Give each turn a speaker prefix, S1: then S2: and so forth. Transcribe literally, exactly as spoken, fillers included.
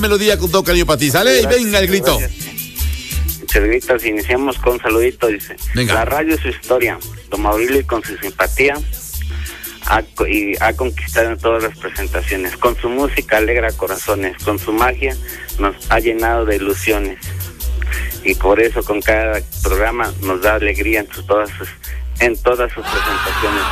S1: melodía con todo cariño para ti, ¿sale? Y venga el grito.
S2: Muchas gritos, iniciamos con un saludito, dice.
S1: Venga.
S2: La radio es su historia, Don Maurilio con su simpatía ha, y ha conquistado en todas las presentaciones. Con su música alegra corazones, con su magia nos ha llenado de ilusiones. Y por eso con cada programa nos da alegría en, sus, todas, sus, en todas sus presentaciones.